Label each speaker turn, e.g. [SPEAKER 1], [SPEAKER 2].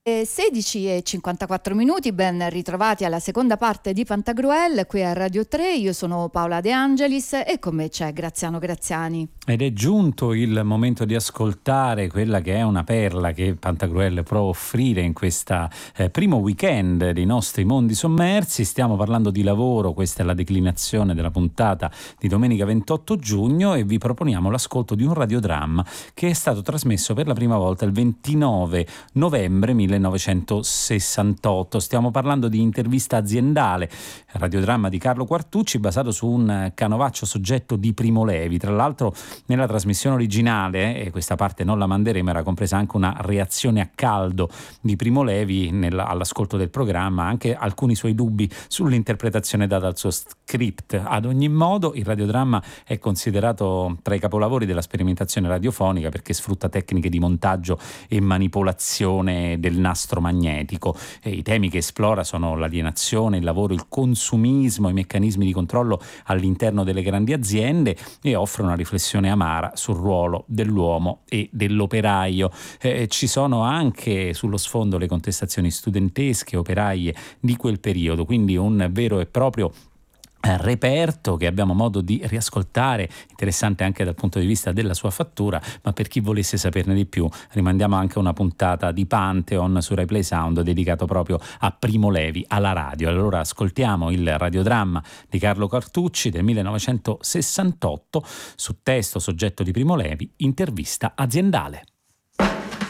[SPEAKER 1] 16:54, ben ritrovati alla seconda parte di Pantagruel qui a Radio 3. Io sono Paola De Angelis e con me c'è Graziano Graziani.
[SPEAKER 2] Ed è giunto il momento di ascoltare quella che è una perla che Pantagruel può offrire in questa primo weekend dei nostri mondi sommersi. Stiamo parlando di lavoro, questa è la declinazione della puntata di domenica 28 giugno e vi proponiamo l'ascolto di un radiodramma che è stato trasmesso per la prima volta il 29 novembre 1968. Stiamo parlando di Intervista aziendale, radiodramma di Carlo Quartucci basato su un canovaccio soggetto di Primo Levi. Tra l'altro nella trasmissione originale, e questa parte non la manderemo, era compresa anche una reazione a caldo di Primo Levi all'ascolto del programma, anche alcuni suoi dubbi sull'interpretazione data al suo script. Ad ogni modo il radiodramma è considerato tra i capolavori della sperimentazione radiofonica perché sfrutta tecniche di montaggio e manipolazione del nastro magnetico. I temi che esplora sono l'alienazione, il lavoro, il consumismo, i meccanismi di controllo all'interno delle grandi aziende e offre una riflessione amara sul ruolo dell'uomo e dell'operaio. Ci sono anche sullo sfondo le contestazioni studentesche, operaie di quel periodo, quindi un vero e proprio reperto che abbiamo modo di riascoltare, interessante anche dal punto di vista della sua fattura, ma per chi volesse saperne di più rimandiamo anche a una puntata di Pantheon su Rai Play Sound dedicato proprio a Primo Levi, alla radio. Allora ascoltiamo il radiodramma di Carlo Quartucci del 1968 su testo soggetto di Primo Levi, Intervista aziendale.